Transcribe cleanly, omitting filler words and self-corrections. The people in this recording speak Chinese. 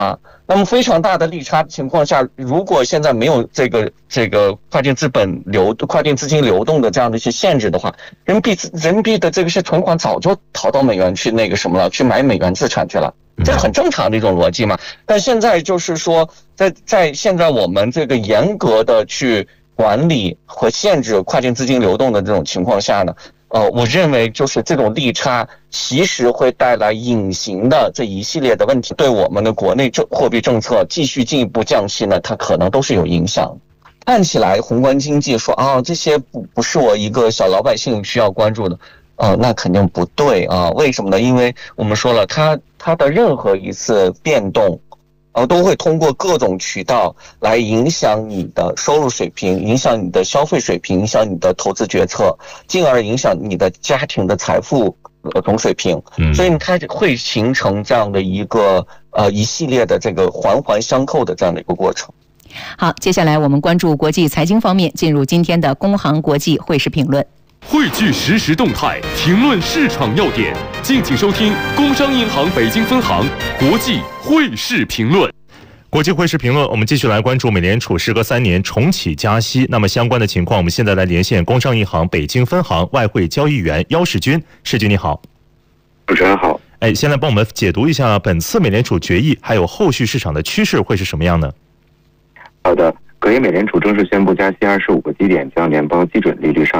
那么非常大的利差的情况下，如果现在没有这个跨境资金流动的这样的一些限制的话，人民币的这个是存款早就逃到美元去去买美元资产去了，这很正常的一种逻辑嘛。但现在就是说，在现在我们这个严格的去管理和限制跨境资金流动的这种情况下呢，我认为就是这种利差其实会带来隐形的这一系列的问题，对我们的国内货币政策继续进一步降息呢，它可能都是有影响。看起来宏观经济说这些不是我一个小老百姓需要关注的，那肯定不对啊。为什么呢？因为我们说了，它的任何一次变动都会通过各种渠道来影响你的收入水平，影响你的消费水平，影响你的投资决策，进而影响你的家庭的财富总水平。所以它会形成这样的一个一系列的这个环环相扣的这样的一个过程。 好，接下来我们关注国际财经方面，进入今天的工行国际汇市评论。 汇聚实时动态，评论市场要点，敬请收听工商银行北京分行国际汇市评论。 国际汇市评论，我们继续来关注美联储时隔3年重启加息。那么相关的情况，我们现在来连线工商银行北京分行外汇交易员姚世军。世军你好。 主持人好。 先来帮我们解读一下本次美联储决议，还有后续市场的趋势会是什么样呢？ 好的，隔夜美联储正式宣布加息25个基点，将联邦基准利率上